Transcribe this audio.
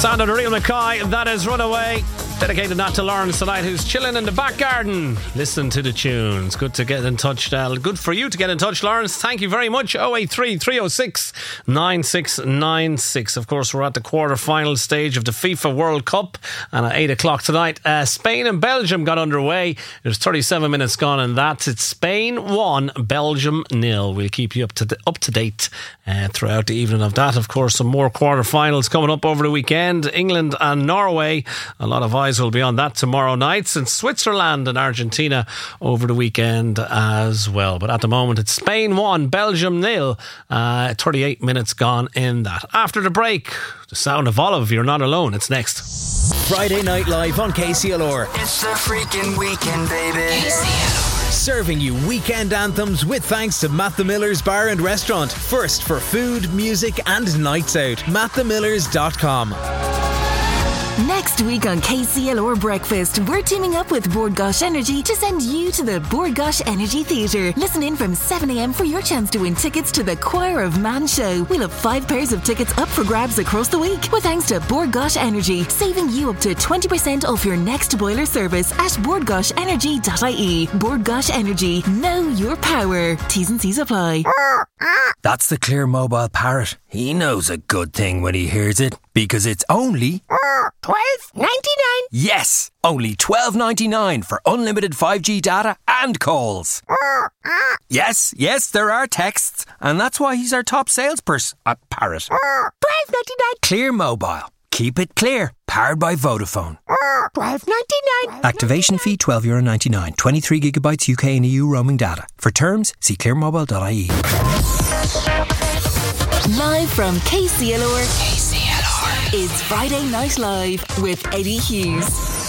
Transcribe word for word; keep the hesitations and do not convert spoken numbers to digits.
Sound of the Real Mackay, that is Runaway. Dedicated that to Lawrence tonight, who's chilling in the back garden. Listen to the tunes. Good to get in touch, Del. Good for you to get in touch, Lawrence. Thank you very much. oh eight three, three oh six, nine six nine six. Of course, we're at the quarter-final stage of the FIFA World Cup. And at eight o'clock tonight, uh, Spain and Belgium got underway. There's thirty-seven minutes gone in that. It's Spain one, Belgium nil. We'll keep you up to, the, up to date uh, throughout the evening of that. Of course, some more quarter-finals coming up over the weekend. England and Norway. A lot of eyes will be on that tomorrow night, since Switzerland and Argentina over the weekend as well. But at the moment it's Spain one, Belgium nil. uh, thirty-eight minutes gone in that. After the break, the sound of Olive, You're Not Alone. It's next. Friday Night Live on K C L R. It's the freaking weekend, baby. K C L R. Serving you weekend anthems with thanks to Matt the Miller's Bar and Restaurant. First for food, music and nights out. matt the millers dot com. Next week on K C L R Breakfast, we're teaming up with Bord Gáis Energy to send you to the Bord Gáis Energy Theatre. Listen in from seven a.m. for your chance to win tickets to the Choir of Man show. We'll have five pairs of tickets up for grabs across the week, with thanks to Bord Gáis Energy, saving you up to twenty percent off your next boiler service at bord gáis energy dot I E. Bord Gáis Energy, know your power. T's and C's apply. That's the Clear Mobile parrot. He knows a good thing when he hears it, because it's only twelve ninety-nine. Yes, only twelve ninety-nine for unlimited five G data and calls. Yes, yes, there are texts, and that's why he's our top salesperson at Parrot. twelve ninety-nine. Clear Mobile. Keep it clear. Powered by Vodafone. twelve ninety-nine. Activation fee twelve euro ninety-nine. twenty-three gigabytes U K and E U roaming data. For terms, see clear mobile dot I E. Live from K C L R. K C L R. It's Friday Night Live with Eddie Hughes.